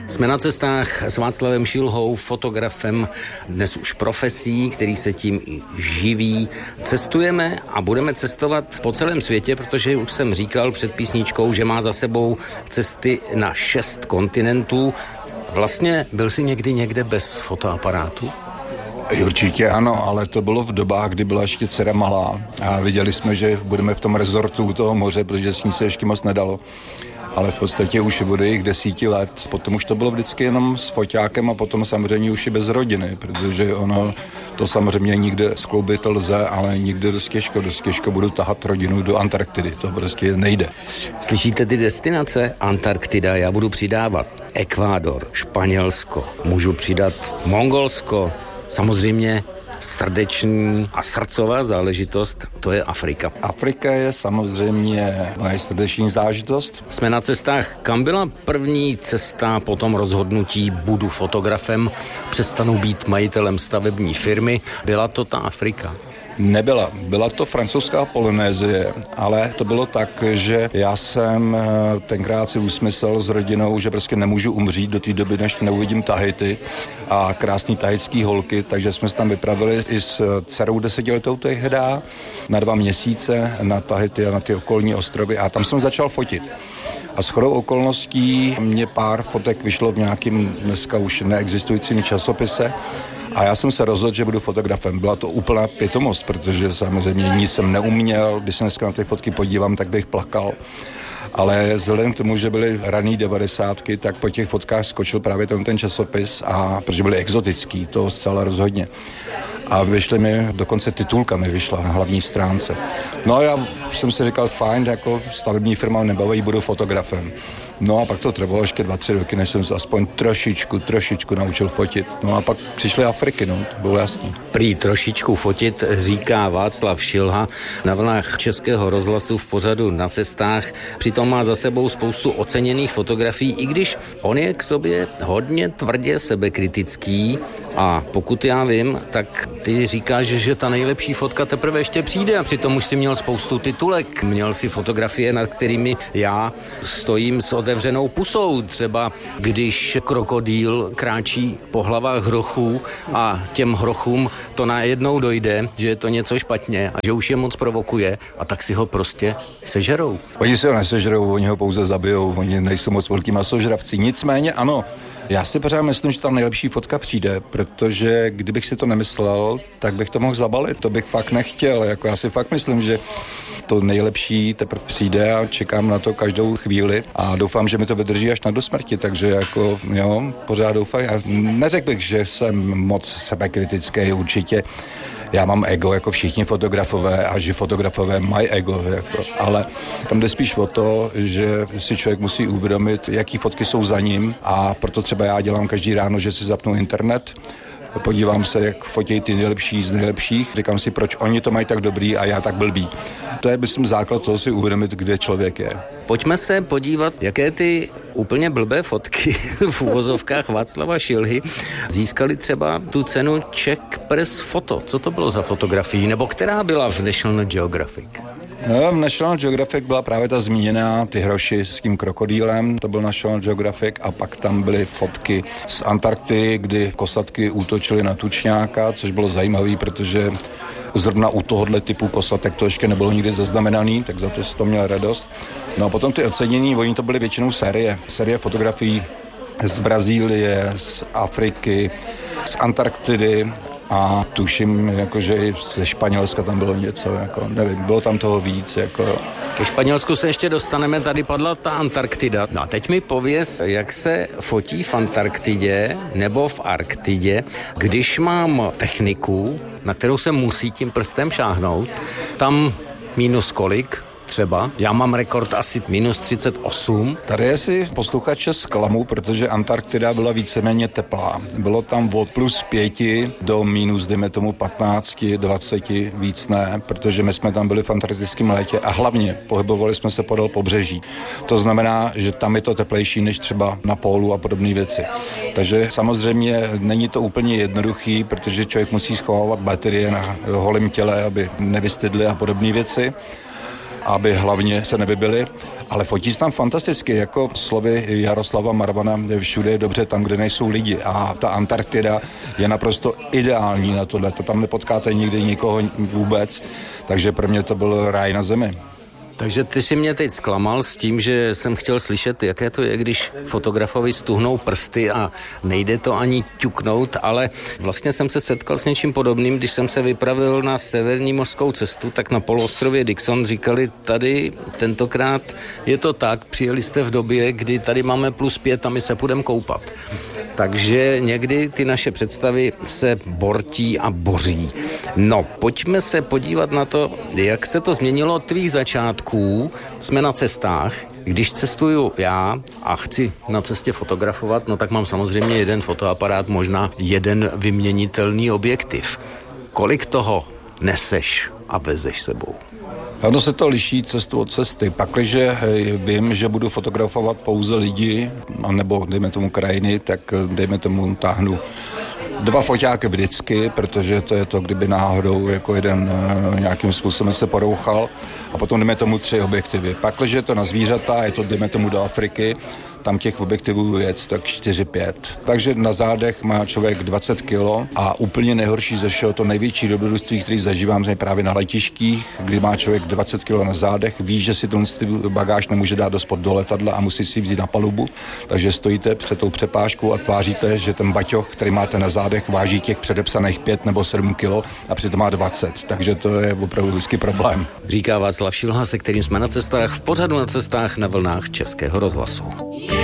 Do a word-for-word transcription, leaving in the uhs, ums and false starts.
Jsme na cestách s Václavem Šilhou, fotografem, dnes už profesí, který se tím i živí. Cestujeme a budeme cestovat po celém světě, protože už jsem říkal před písničkou, že má za sebou cesty na šest kontinentů. Vlastně byl jsi někdy někde bez fotoaparátu? Určitě ano, ale to bylo v dobách, kdy byla ještě dcera malá a viděli jsme, že budeme v tom rezortu u toho moře, protože s ní se ještě moc nedalo. Ale v podstatě už bude jich desíti let. Potom už to bylo vždycky jenom s foťákem a potom samozřejmě už i bez rodiny, protože ono to samozřejmě nikde skloubit lze, ale nikde dost těžko. Dost těžko budu tahat rodinu do Antarktidy, to prostě nejde. Slyšíte ty destinace? Antarktida, já budu přidávat Ekvádor, Španělsko, můžu přidat Mongolsko, samozřejmě srdeční a srdcová záležitost, to je Afrika. Afrika je samozřejmě moje srdeční záležitost. Jsme na cestách. Kam byla první cesta po tom rozhodnutí, budu fotografem, přestanu být majitelem stavební firmy? Byla to ta Afrika? Nebyla. Byla to francouzská Polynézie, ale to bylo tak, že já jsem tenkrát si usmyslel s rodinou, že prostě nemůžu umřít do té doby, než neuvidím Tahiti a krásný tahitský holky, takže jsme se tam vypravili i s dcerou desetiletou tehdy na dva měsíce na Tahiti a na ty okolní ostrovy a tam jsem začal fotit. A shodou okolností mě pár fotek vyšlo v nějakým dneska už neexistujícím časopise. A já jsem se rozhodl, že budu fotografem. Byla to úplná pitomost, protože samozřejmě nic jsem neuměl. Když se dneska na ty fotky podívám, tak bych plakal. Ale vzhledem k tomu, že byly raný devadesátky, tak po těch fotkách skočil právě ten, ten časopis, a protože byly exotický, to zcela rozhodně. A vyšly mi, dokonce titulka mi vyšla na hlavní stránce. No a já jsem si říkal, fajn, jako stavební firma nebaví, budu fotografem. No a pak to trvalo ještě dva, tři roky, než jsem se aspoň trošičku, trošičku naučil fotit. No a pak přišly Afriky, no, to bylo jasný. Prý trošičku fotit říká Václav Šilha na vlnách Českého rozhlasu v pořadu Na cestách. Přitom má za sebou spoustu oceněných fotografií, i když on je k sobě hodně tvrdě sebekritický. A pokud já vím, tak ty říkáš, že ta nejlepší fotka teprve ještě přijde a přitom už si měl spoustu titulek. Měl si fotografie, nad kterými já stojím s otevřenou pusou. Třeba když krokodýl kráčí po hlavách hrochů a těm hrochům to najednou dojde, že je to něco špatně a že už je moc provokuje a tak si ho prostě sežerou. Oni si ho nesežerou, oni ho pouze zabijou, oni nejsou moc velký masožravci. Nicméně ano, já si pořád myslím, že tam nejlepší fotka přijde, protože kdybych si to nemyslel, tak bych to mohl zabalit, to bych fakt nechtěl. Jako já si fakt myslím, že to nejlepší teprve přijde a čekám na to každou chvíli a doufám, že mi to vydrží až na do smrti, takže jako jo, pořád doufám. Já neřekl bych, že jsem moc sebekritický určitě. Já mám ego jako všichni fotografové a že fotografové mají ego, jako, ale tam jde spíš o to, že si člověk musí uvědomit, jaký fotky jsou za ním, a proto třeba já dělám každý ráno, že si zapnu internet, podívám se, jak fotí ty nejlepší z nejlepších, říkám si, proč oni to mají tak dobrý a já tak blbý. To je, myslím, základ toho si uvědomit, kde člověk je. Pojďme se podívat, jaké ty úplně blbé fotky v uvozovkách Václava Šilhy získaly třeba tu cenu Czech Press Photo. Co to bylo za fotografii, nebo která byla v National Geographic? No, v National Geographic byla právě ta zmíněná, ty hroši s tím krokodýlem, to byl National Geographic, a pak tam byly fotky z Antarktidy, kdy kosatky útočily na tučňáka, což bylo zajímavé, protože zrovna u tohohle typu kosatek to ještě nebylo nikdy zaznamenaný, tak za to si to měl radost. No a potom ty ocenění, oni to byly většinou série, série fotografií z Brazílie, z Afriky, z Antarktidy, a tuším, jakože i ze Španělska tam bylo něco, jako, nevím, bylo tam toho víc. Jako. Ke Španělsku se ještě dostaneme, tady padla ta Antarktida. No a teď mi pověz, jak se fotí v Antarktidě nebo v Arktidě, když mám techniku, na kterou se musí tím prstem šáhnout, tam minus kolik? Třeba. Já mám rekord asi minus třicet osm. Tady si posluchače zklamu, protože Antarktida byla víceméně teplá. Bylo tam od plus pěti do minus, dejme tomu patnácti, dvaceti, víc ne, protože my jsme tam byli v antarktickém létě a hlavně pohybovali jsme se podél pobřeží. To znamená, že tam je to teplejší než třeba na pólu a podobné věci. Takže samozřejmě není to úplně jednoduchý, protože člověk musí schovávat baterie na holém těle, aby nevystydly a podobné věci. aby hlavně se nevybili. Ale fotí se tam fantasticky, jako slovy Jaroslava Marvana, všude je dobře tam, kde nejsou lidi. A ta Antarktida je naprosto ideální na tohle. Tam nepotkáte nikdy nikoho vůbec, takže pro mě to byl ráj na zemi. Takže ty si mě teď zklamal s tím, že jsem chtěl slyšet, jaké to je, když fotografovi stuhnou prsty a nejde to ani ťuknout, ale vlastně jsem se setkal s něčím podobným, když jsem se vypravil na severní mořskou cestu, tak na poloostrově Dixon říkali, tady tentokrát je to tak, přijeli jste v době, kdy tady máme plus pět a my se půjdeme koupat. Takže někdy ty naše představy se bortí a boří. No, pojďme se podívat na to, jak se to změnilo od tvých začátků. Jsme na cestách. Když cestuju já a chci na cestě fotografovat, no tak mám samozřejmě jeden fotoaparát, možná jeden vyměnitelný objektiv. Kolik toho neseš a vezeš sebou? Ono se to liší cestu od cesty. Pakliže vím, že budu fotografovat pouze lidi, nebo dejme tomu krajiny, tak dejme tomu táhnu dva foťáky vždycky, protože to je to, kdyby náhodou jako jeden nějakým způsobem se porouchal. A potom dejme tomu tři objektivy. Pakliže je to na zvířata, je to dejme tomu do Afriky, tam těch objektivů je tak čtyři pět. Takže na zádech má člověk dvacet kilo a úplně nejhorší ze všeho, to největší dobrodružství, který zažívám, je právě na letištích, kdy má člověk dvacet kilo na zádech, ví, že si ten bagáž nemůže dát do spod do letadla a musí si vzít na palubu, takže stojíte před tou přepážkou a tváříte, že ten baťoch, který máte na zádech, váží těch předepsaných pět nebo sedm kilo a přitom má dvacet, takže to je opravdu vždycky problém. Říká Václav Šilha, se kterým jsme na cestách v pořadu Na cestách na vlnách Českého rozhlasu.